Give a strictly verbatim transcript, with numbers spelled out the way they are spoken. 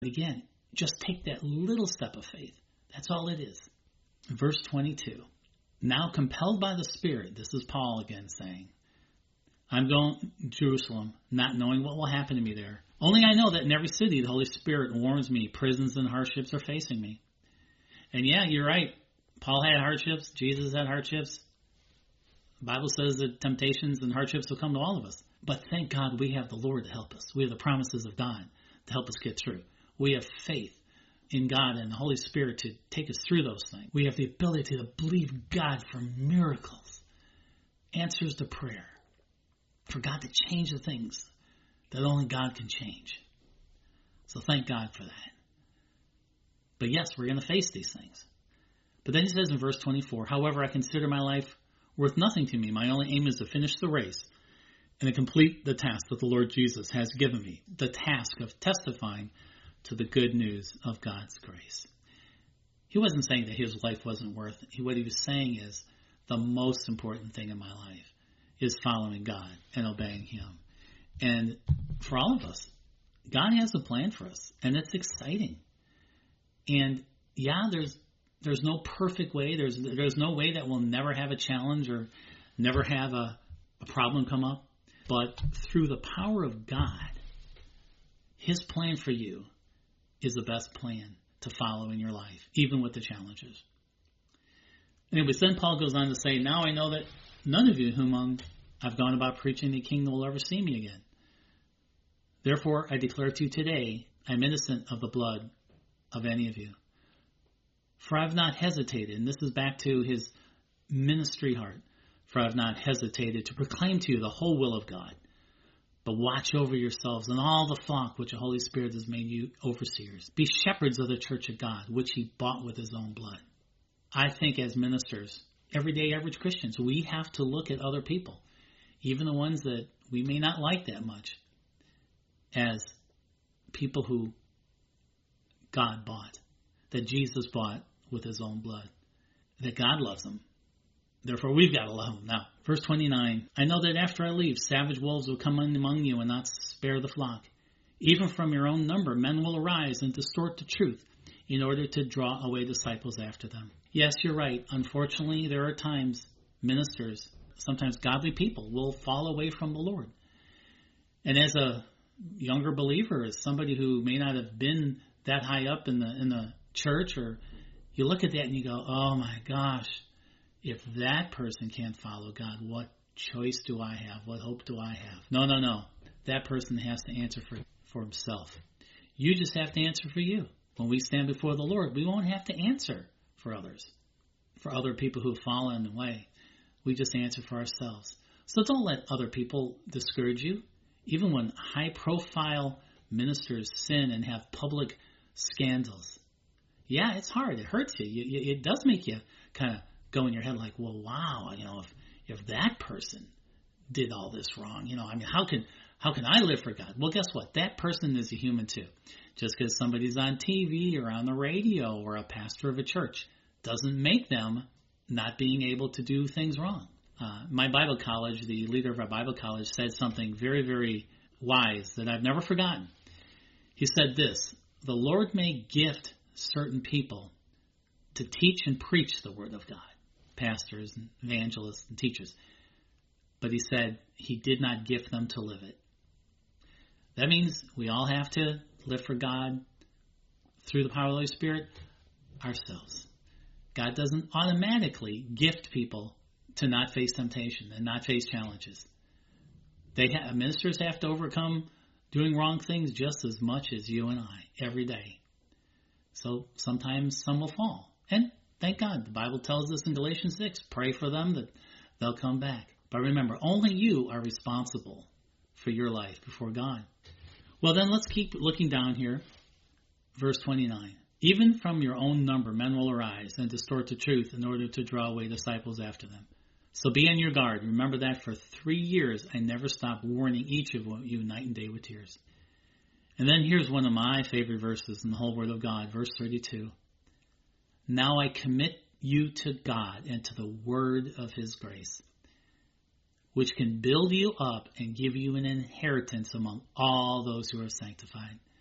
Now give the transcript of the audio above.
Again, just take that little step of faith. That's all it is. Verse twenty-two. Now compelled by the Spirit, this is Paul again saying, I'm going to Jerusalem, not knowing what will happen to me there. Only I know that in every city the Holy Spirit warns me prisons and hardships are facing me. And yeah, you're right. Paul had hardships. Jesus had hardships. The Bible says that temptations and hardships will come to all of us. But thank God we have the Lord to help us. We have the promises of God to help us get through. We have faith in God and the Holy Spirit to take us through those things. We have the ability to believe God for miracles, answers to prayer, for God to change the things that only God can change. So thank God for that. But yes, we're going to face these things. But then he says in verse twenty-four, however, I consider my life worth nothing to me. My only aim is to finish the race and to complete the task that the Lord Jesus has given me, the task of testifying to the good news of God's grace. He wasn't saying that his life wasn't worth it. What he was saying is the most important thing in my life is following God and obeying him. And for all of us, God has a plan for us, and it's exciting. And yeah, there's there's no perfect way. There's there's no way that we'll never have a challenge or never have a, a problem come up. But through the power of God, his plan for you is the best plan to follow in your life, even with the challenges. Anyways, then Paul goes on to say, now I know that none of you whom I've gone about preaching the kingdom will ever see me again. Therefore, I declare to you today, I'm innocent of the blood of any of you. For I've not hesitated, and this is back to his ministry heart, for I've not hesitated to proclaim to you the whole will of God. But watch over yourselves and all the flock which the Holy Spirit has made you overseers. Be shepherds of the church of God, which he bought with his own blood. I think as ministers, everyday average Christians, we have to look at other people, even the ones that we may not like that much, as people who God bought, that Jesus bought with his own blood, that God loves them. Therefore, we've got to love them. Now, verse twenty-nine, I know that after I leave, savage wolves will come in among you and not spare the flock. Even from your own number, men will arise and distort the truth in order to draw away disciples after them. Yes, you're right. Unfortunately, there are times ministers, sometimes godly people, will fall away from the Lord. And as a younger believer, as somebody who may not have been that high up in the in the church, or you look at that and you go, oh my gosh, if that person can't follow God, what choice do I have? What hope do I have? No, no, no. That person has to answer for, for himself. You just have to answer for you. When we stand before the Lord, we won't have to answer for others, for other people who have fallen away. We just answer for ourselves. So don't let other people discourage you. Even when high-profile ministers sin and have public scandals. Yeah, it's hard. It hurts you. you, you it does make you kind of go in your head like, well, wow, you know, if if that person did all this wrong, you know, I mean, how can how can I live for God? Well, guess what? That person is a human too. Just because somebody's on T V or on the radio or a pastor of a church doesn't make them not being able to do things wrong. Uh, my Bible college, the leader of our Bible college, said something very, very wise that I've never forgotten. He said this, the Lord may gift certain people to teach and preach the word of God, pastors and evangelists and teachers. But he said he did not gift them to live it. That means we all have to live for God through the power of the Holy Spirit ourselves. God doesn't automatically gift people to not face temptation and not face challenges. They have, ministers have to overcome doing wrong things just as much as you and I every day. So sometimes some will fall. And thank God, the Bible tells us in Galatians six, pray for them that they'll come back. But remember, only you are responsible for your life before God. Well, then let's keep looking down here. Verse twenty-nine. Even from your own number, men will arise and distort the truth in order to draw away disciples after them. So be on your guard. Remember that for three years I never stopped warning each of you night and day with tears. And then here's one of my favorite verses in the whole Word of God, verse thirty-two. Now I commit you to God and to the word of his grace, which can build you up and give you an inheritance among all those who are sanctified.